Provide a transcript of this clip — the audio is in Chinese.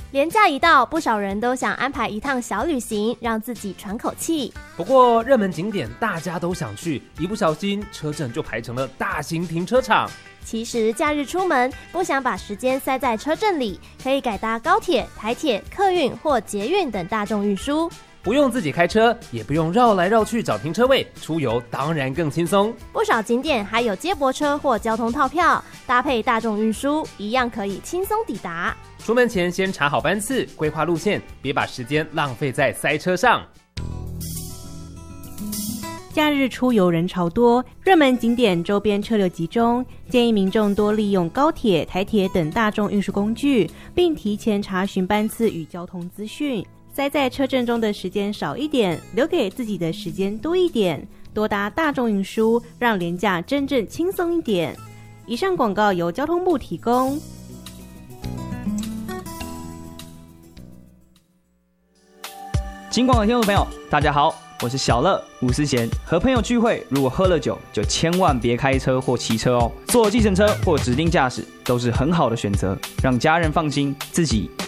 连假一到，不少人都想安排一趟小旅行，让自己喘口气。 不过热门景点大家都想去，一不小心车阵就排成了大型停车场。 其实假日出门不想把时间塞在车阵里，可以改搭高铁、台铁、客运或捷运等大众运输， 不用自己开车，也不用绕来绕去找停车位，出游当然更轻松。 不少景点还有接驳车或交通套票，搭配大众运输，一样可以轻松抵达。 出门前先查好班次，规划路线，别把时间浪费在塞车上。 假日出游人潮多，热门景点周边车流集中，建议民众多利用高铁、台铁等大众运输工具，并提前查询班次与交通资讯。塞在车阵中的时间少一点，留给自己的时间多一点，多搭大众运输，让连假真正轻松一点。以上广告由交通部提供。 金广的听众朋友，大家好，我是小乐吴思贤。和朋友聚会，如果喝了酒，就千万别开车或骑车哦。坐计程车或指定驾驶都是很好的选择，让家人放心，自己